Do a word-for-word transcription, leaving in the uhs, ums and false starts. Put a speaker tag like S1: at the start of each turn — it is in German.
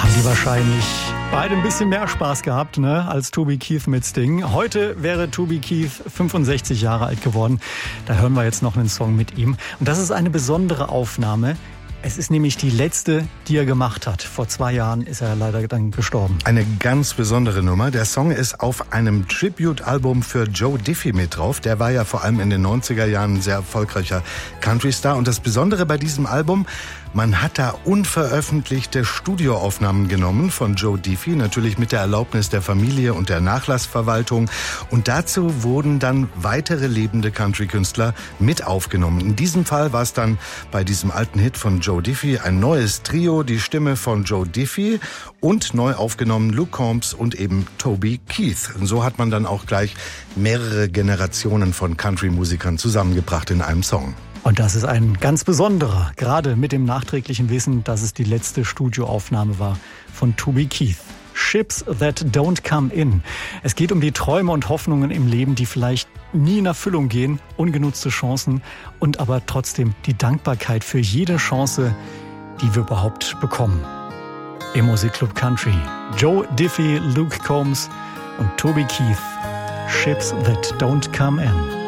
S1: haben die wahrscheinlich beide ein bisschen mehr Spaß gehabt, ne, als Toby Keith mit Sting. Heute wäre Toby Keith fünfundsechzig Jahre alt geworden. Da hören wir jetzt noch einen Song mit ihm. Und das ist eine besondere Aufnahme. Es ist nämlich die letzte, die er gemacht hat. Vor zwei Jahren ist er leider dann gestorben.
S2: Eine ganz besondere Nummer. Der Song ist auf einem Tribute-Album für Joe Diffie mit drauf. Der war ja vor allem in den neunziger Jahren ein sehr erfolgreicher Country-Star. Und das Besondere bei diesem Album, man hat da unveröffentlichte Studioaufnahmen genommen von Joe Diffie, natürlich mit der Erlaubnis der Familie und der Nachlassverwaltung. Und dazu wurden dann weitere lebende Country-Künstler mit aufgenommen. In diesem Fall war es dann bei diesem alten Hit von Joe Diffie ein neues Trio, die Stimme von Joe Diffie und neu aufgenommen Luke Combs und eben Toby Keith. Und so hat man dann auch gleich mehrere Generationen von Country-Musikern zusammengebracht in einem Song.
S1: Und das ist ein ganz besonderer, gerade mit dem nachträglichen Wissen, dass es die letzte Studioaufnahme war von Toby Keith. Ships that don't come in. Es geht um die Träume und Hoffnungen im Leben, die vielleicht nie in Erfüllung gehen, ungenutzte Chancen und aber trotzdem die Dankbarkeit für jede Chance, die wir überhaupt bekommen. Im Musikclub Country. Joe Diffie, Luke Combs und Toby Keith. Ships that don't come in.